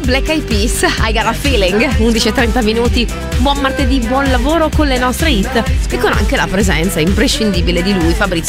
Black Eyed Peas, I Got a Feeling, 11:30 minuti, buon martedì, buon lavoro con le nostre hit e con anche la presenza imprescindibile di lui, Fabrizio